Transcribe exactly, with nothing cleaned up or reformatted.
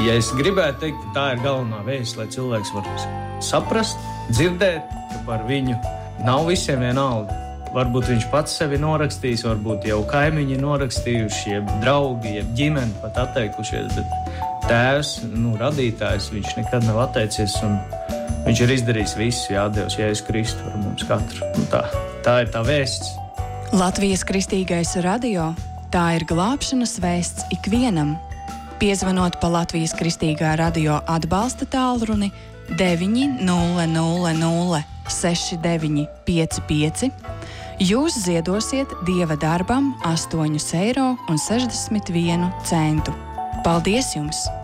Ja es gribētu teikt, ka tā ir galvenā vēsts, lai cilvēks var saprast, dzirdēt, ka par viņu nav visiem vienalga. Varbūt viņš pats sevi norakstījis, varbūt jau kaimiņi norakstījuši, jeb draugi, jeb ģimeni pat atteikušies, bet tēvs, nu, radītājs, viņš nekad nav atteicies un viņš ir izdarījis visu, jā, Dievs, Jēzus Kristu par mums katru. Nu, tā, tā ir tā vēsts. Latvijas Kristīgais radio, tā ir glābšanas vēsts ikvienam. Piezvanot pa Latvijas Kristīgā radio atbalsta tālruni deviņi nulle nulle nulle seši deviņi pieci pieci, jūs ziedosiet Dieva darbam astoņus eiro un sešdesmit vienu centu. Paldies jums!